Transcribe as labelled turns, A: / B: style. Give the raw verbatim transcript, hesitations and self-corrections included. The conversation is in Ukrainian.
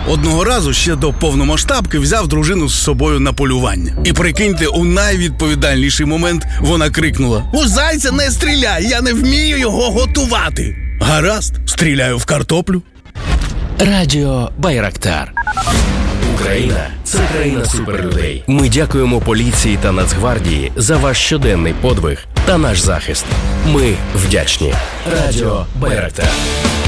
A: Одного разу ще до повномасштабки взяв дружину з собою на полювання. І прикиньте, у найвідповідальніший момент вона крикнула: «У зайця не стріляй, я не вмію його готувати!» Гаразд, стріляю в картоплю.
B: Радіо Байрактар. Україна – це країна суперлюдей. Ми дякуємо поліції та Нацгвардії за ваш щоденний подвиг та наш захист. Ми вдячні. Радіо Байрактар.